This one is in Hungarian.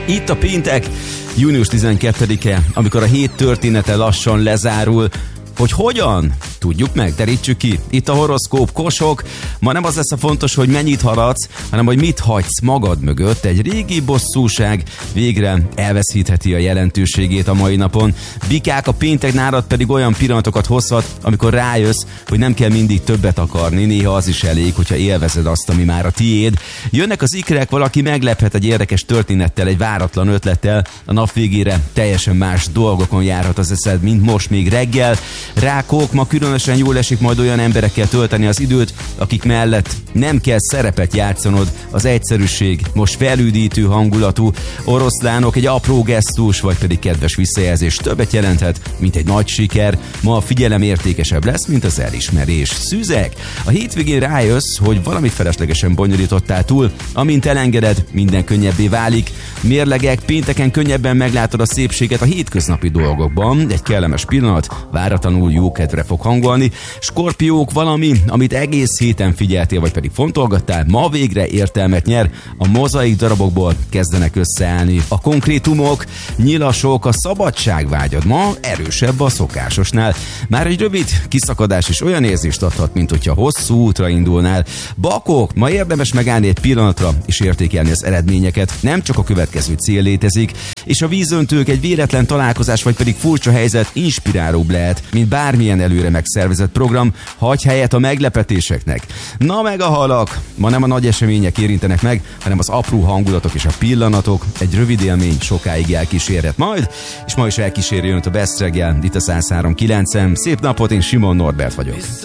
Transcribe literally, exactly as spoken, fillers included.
Itt a péntek, június tizenkettedike, amikor a hét története lassan lezárul. Hogy hogyan? Tudjuk meg, terítsük ki. Itt a horoszkóp Kosok. Ma nem az lesz a fontos, hogy mennyit haladsz, hanem hogy mit hagysz magad mögött. Egy régi bosszúság végre elveszítheti a jelentőségét a mai napon. Bikák, a péntek nárad pedig olyan pillanatokat hozhat, amikor rájössz, hogy nem kell mindig többet akarni, néha az is elég, hogyha élvezed azt, ami már a tiéd. Jönnek az ikrek, valaki meglephet egy érdekes történettel, egy váratlan ötlettel. A nap végére teljesen más dolgokon járhat az eszed, mint most még reggel. Rákok, ma különösen jól esik majd olyan emberekkel tölteni az időt, akik mellett nem kell szerepet játszanod, az egyszerűség most felüdítő hangulatú. Oroszlánok, egy apró gesztus, vagy pedig kedves visszajelzés többet jelenthet, mint egy nagy siker. Ma a figyelem értékesebb lesz, mint az elismerés. Szüzek, a hétvégén rájössz, hogy valamit feleslegesen bonyolítottál túl, amint elengeded, minden könnyebbé válik. Mérlegek, pénteken könnyebben meglátod a szépséget a hétköznapi dolgokban, egy kellemes pillanat váratlanul jókedvre fog hangolni. Skorpiók, valami, amit egész héten figyeltél, vagy pedig fontolgattál, ma végre értelmet nyer, a mozaik darabokból kezdenek összeállni a konkrétumok. Nyilasok, a szabadságvágyad ma erősebb a szokásosnál. Már egy rövid kiszakadás is olyan érzést adhat, mint hogyha hosszú útra indulnál. Bakok, ma érdemes megállni egy pillanatra és értékelni az eredményeket. Nem csak a következő cél létezik, és a vízöntők, egy véletlen találkozás vagy pedig furcsa helyzet inspirálóbb lehet, mint bármilyen előre megszervezett program. Hagyj helyet a meglepetéseknek. Na meg a halak! Ma nem a nagy események érintenek meg, hanem az apró hangulatok és a pillanatok. Egy rövid élmény sokáig elkísérhet majd, és ma is elkíséri önt a Best reggel, itt a száz három kilencen. Szép napot, én Simon Norbert vagyok.